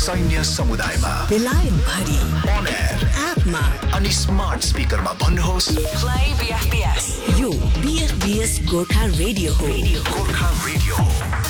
सैन्य समुदायमा, बेलायत भरि, on air, एपमा अनि स्मार्ट स्पिकरमा भन्नुहोस् Play BFBS. यो BFBS गोर्खा रेडियो हो। गोर्खा रेडियो।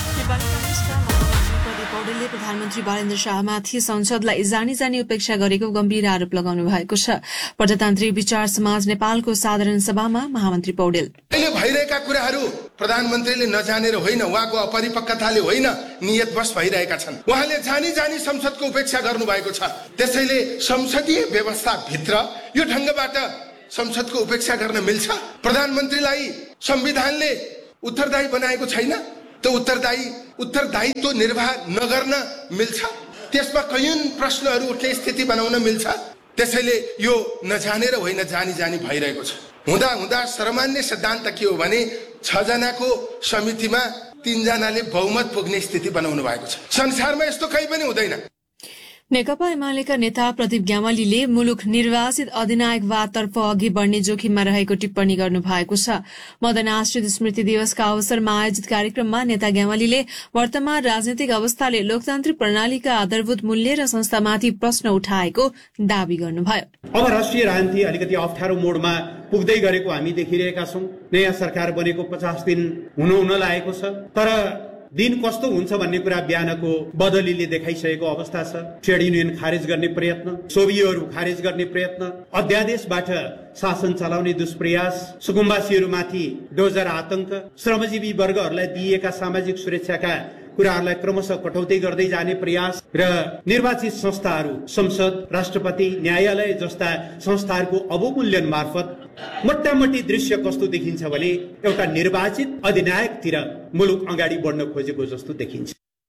पौडेलले प्रधानमन्त्री बालेन्द्र शाहमाथि संसदलाई जानी जानी उपेक्षा गरेको गम्भीर आरोप लगाउनु भएको छ। प्रजातान्त्रिक विचार समाज नेपालको साधारण सभामा महामन्त्री पौडेल अहिले भइरहेका कुराहरू प्रधानमन्त्रीले नजानेर होइन, उहाँको अपरिपक्वताले होइन, नियतवश भइरहेका छन्। उहाँले जानी जानी संसदको उपेक्षा गर्नु भएको छ। त्यसैले संसदीय व्यवस्था भित्र यो ढंगबाट संसदको उपेक्षा गर्न मिल्छ? प्रधानमन्त्रीलाई संविधानले उत्तरदायी बनाएको छैन? त्यो उत्तरदायित्व निर्वाह नगर्न मिल्छ? त्यसमा कैयन प्रश्नहरू उठ्ने स्थिति बनाउन मिल्छ? त्यसैले यो नजानेर होइन, जानी जानी भइरहेको छ। हुँदा हुँदा सर्वमान्य सिद्धान्त के हो भने 6 जनाको समितिमा 3 जनाले बहुमत पुग्ने स्थिति बनाउनु भएको छ। संसारमा यस्तो कहीँ पनि हुँदैन। नेकपा एमालेका नेता प्रदीप ग्यावालीले मुलुक निर्वाचित अधिनायकवादतर्फ अघि बढ़ने जोखिममा रहेको टिप्पणी गर्नु भएको छ। मदन आश्रित स्मृति दिवसका अवसरमा आयोजित कार्यक्रममा नेता ग्यावालीले वर्तमान राजनैतिक अवस्थाले लोकतान्त्रिक प्रणालीका आधारभूत मूल्य र संस्थामाथि प्रश्न उठाएको दावी गर्नुभयो। अब राष्ट्रिय राजनीति अलिकति अप्ठ्यारो मोडमा पुग्दै गरेको हामी देखिरहेका छौं। नयाँ सरकार बनेको 50 दिन हुन लागेको छ, तर दिन कस्तो हुन्छ भन्ने कुरा बिहानको बदलीले देखाइसकेको अवस्था छ। ट्रेड युनियन खारेज गर्ने प्रयत्न, सोभियोहरू खारेज गर्ने प्रयत्न, अध्यादेशबाट शासन चलाउने दुष्प्रयास, सुकुम्बासीहरूमाथि डोजर आतंक, श्रमजीवी वर्गहरूलाई दिइएका सामाजिक सुरक्षाका कुराहरूलाई क्रमशः कटौती गर्दै जाने प्रयास र निर्वाचित संस्थाहरू, संसद, राष्ट्रपति, न्यायालय जस्ता संस्थाहरूको अवमूल्यन मार्फत मोटामोटी दृश्य कस्तो देखिन्छ भने एउटा निर्वाचित अधिनायकतिर मुलुक अगाडि बढ्न खोजेको जस्तो देखिन्छ।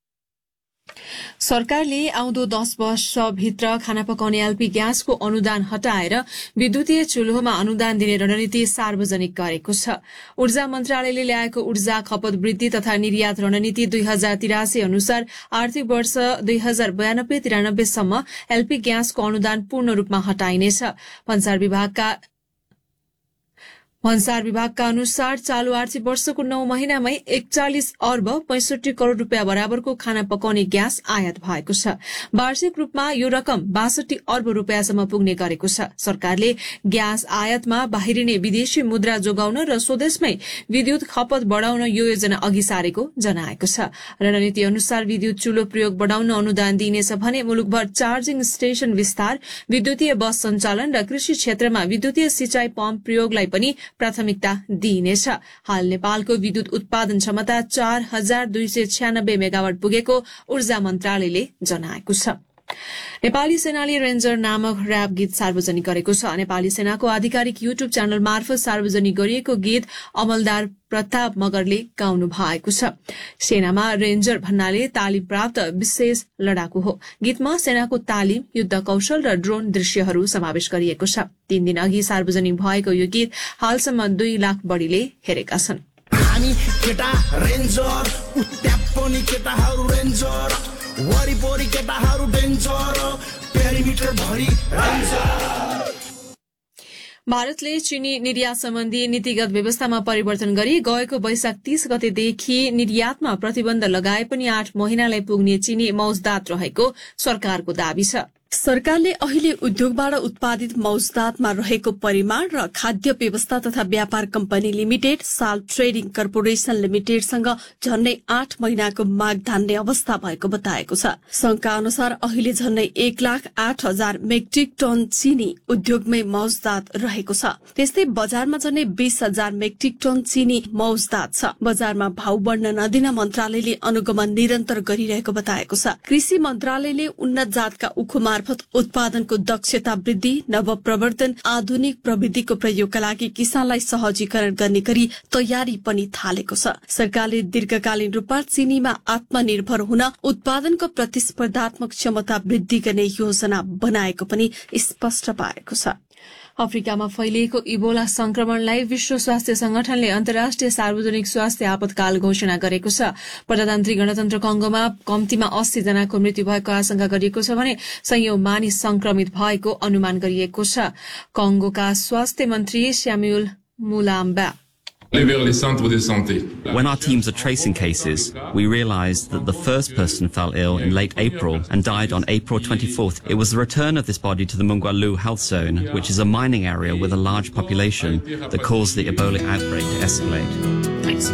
सरकारले आउँदो 10 वर्षभित्र खाना पकाउने एलपी ग्यासको अनुदान हटाएर विद्युतीय चुल्होमा अनुदान दिने रणनीति सार्वजनिक गरेको छ। ऊर्जा मन्त्रालयले ल्याएको ऊर्जा खपत वृद्धि तथा निर्यात रणनीति 2083 अनुसार आर्थिक वर्ष 2092-93 सम्म एलपी ग्यासको अनुदान पूर्ण रूपमा हटाइनेछ। भन्सार विभागका अनुसार चालू आर्थिक वर्षको 9 महिनामै 41 अर्ब 65 करोड़ रूपियाँ बराबरको खाना पकाउने ग्यास आयात भएको छ। वार्षिक रूपमा यो रकम 62 अर्ब रूपियाँसम्म पुग्ने गरेको छ। सरकारले ग्यास आयातमा बाहिरिने विदेशी मुद्रा जोगाउन र स्वदेशमै विद्युत खपत बढ़ाउन यो योजना अघि सारेको जनाएको छ। रणनीति अनुसार विद्युत चुलो प्रयोग बढ़ाउन अनुदान दिइनेछ भने मुलुकभर चार्जिङ स्टेशन विस्तार, विद्युतीय बस सञ्चालन र कृषि क्षेत्रमा विद्युतीय सिंचाई पम्प प्रयोगलाई पनि प्राथमिकता दिइनेछ। हाल नेपालको विद्युत उत्पादन क्षमता 4296 मेगावाट पुगेको ऊर्जा मन्त्रालयले जनाएको छ। नेपाली सेनाले रेन्जर नामक र्याप गीत सार्वजनिक गरेको छ। नेपाली सेनाको आधिकारिक युट्युब च्यानल मार्फत सार्वजनिक गरिएको गीत अमलदार प्रताप मगरले गाउनु भएको छ। सेनामा रेन्जर भन्नाले तालिम प्राप्त विशेष लडाकु हो। गीतमा सेनाको तालिम, युद्ध कौशल र ड्रोन दृश्यहरू समावेश गरिएको छ। 3 दिन अघि सार्वजनिक भएको यो गीत हालसम्म 2 लाख बढ़ीले हेरेका छन्। हामी केटा रेन्जर, उट्याप्पनी केटाहरू रेन्जर, वरिपरि केटाहरू डेन्जर, पेरिमिटर भरि रेन्जर। भारतले चीनी निर्यात सम्बन्धी नीतिगत व्यवस्थामा परिवर्तन गरी गएको वैशाख 30 गतेदेखि निर्यातमा प्रतिबन्ध लगाए पनि 8 महिनालाई पुग्ने चीनी मौजदात रहेको सरकारको दावी छ। सरकारले अहिले उद्योगबाट उत्पादित मौजदातमा रहेको परिमाण र खाद्य व्यवस्था तथा व्यापार कम्पनी लिमिटेड, साल ट्रेडिङ कर्पोरेशन लिमिटेडसँग झन्डै 8 महिनाको माग धान्ने अवस्था भएको बताएको छ। संघका अनुसार अहिले झन्डै 1,08,000 मेट्रिक टन चिनी उद्योगमै मौजदात रहेको छ। त्यस्तै बजारमा झन्डै 20,000 मेट्रिक टन चिनी मौजदात छ। बजारमा भाव बढ्न नदिन मन्त्रालयले अनुगमन निरन्तर गरिरहेको बताएको छ। कृषि मन्त्रालयले उन्नत जातका उखु मार्फत उत्पादनको दक्षता वृद्धि, नवप्रवर्तन, आधुनिक प्रविधिको प्रयोगका लागि किसानलाई सहजीकरण गर्ने गरी तयारी पनि थालेको छ। सरकारले दीर्घकालीन रूपमा चिनीमा आत्मनिर्भर हुन उत्पादनको प्रतिस्पर्धात्मक क्षमता वृद्धि गर्ने योजना बनाएको पनि स्पष्ट पारेको छ। अफ्रिकामा फैलिएको इबोला संक्रमणलाई विश्व स्वास्थ्य संगठनले अन्तर्राष्ट्रिय सार्वजनिक स्वास्थ्य आपतकाल घोषणा गरेको छ। प्रजातान्त्रिक गणतन्त्र कङ्गोमा कम्तीमा 80 जनाको मृत्यु भएको आशंका गरिएको छ भने सयौं मानिस संक्रमित भएको अनुमान गरिएको छ। कङ्गोका स्वास्थ्य मन्त्री Samuel मुलाम्बा When our teams are tracing cases, we realized that the first person fell ill in late April and died on April 24th. It was the return of this body to the Mungwalu health zone, which is a mining area with a large population, that caused the Ebola outbreak to escalate. Thanks.